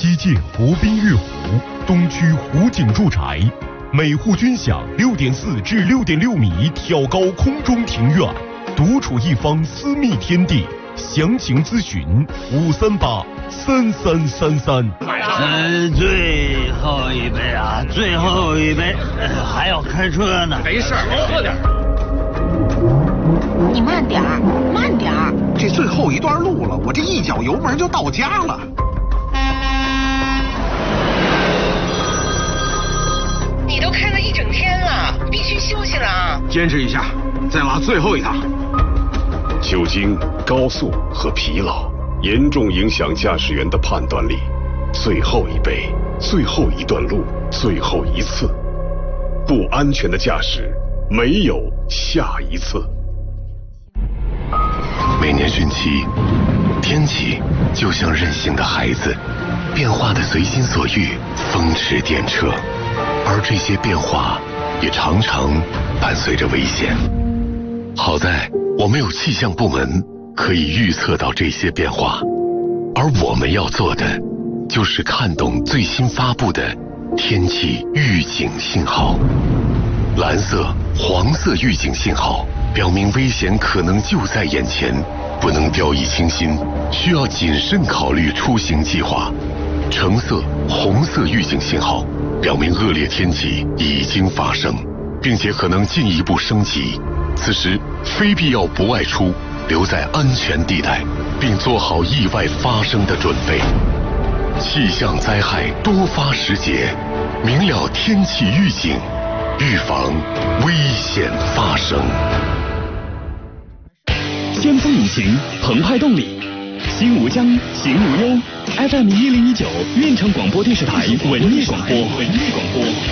西建国宾悦湖，东区湖景住宅，每户均享6.4至6.6米挑高空中庭院，独处一方私密天地。详情咨询5383333。 最后一杯啊，最后一杯，还要开车呢。 没事，喝点。 你慢点儿，慢点儿。 这最后一段路了，我这一脚油门就到家了。 你都开了一整天了，必须休息了啊！ 坚持一下，再拉最后一趟。 酒精、高速和疲劳严重影响驾驶员的判断力。最后一杯，最后一段路，最后一次。不安全的驾驶，没有下一次。 每年汛期，天气就像任性的孩子，变化的随心所欲，风驰电掣。而这些变化也常常伴随着危险。好在我们有气象部门可以预测到这些变化，而我们要做的就是看懂最新发布的天气预警信号。蓝色、黄色预警信号表明危险可能就在眼前，不能掉以轻心，需要谨慎考虑出行计划。橙色、红色预警信号表明恶劣天气已经发生，并且可能进一步升级。此时非必要不外出，留在安全地带，并做好意外发生的准备。气象灾害多发时节，明了天气预警，预防危险发生。 先锋引擎，澎湃动力，心无疆，行无忧。FM1019，运城广播电视台文艺广播。